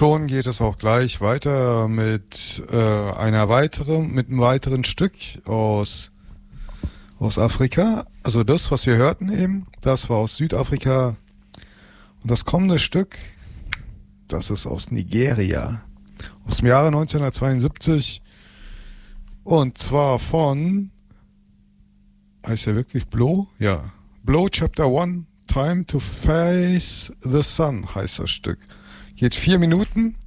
schon geht es auch gleich weiter mit einem weiteren Stück aus Afrika. Also das, was wir hörten eben, das war aus Südafrika. Und das kommende Stück, das ist aus Nigeria. Aus dem Jahre 1972. Und zwar von, heißt der wirklich Blow? Ja. Blow Chapter 1, Time to Face the Sun heißt das Stück. Geht 4 Minuten.